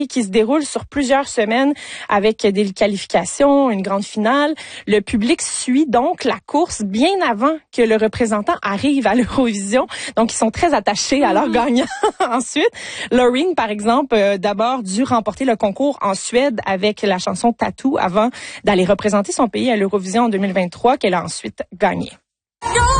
qui se déroule sur plusieurs semaines avec des qualifications, une grande finale. Le public suit donc la course bien avant que le représentant arrive à l'Eurovision. Donc, ils sont très attachés à leur gagnant. Ensuite, Loreen, par exemple, d'abord dû remporter le concours en Suède avec la chanson Tattoo avant d'aller représenter son pays à l'Eurovision en 2023, qu'elle a ensuite gagné.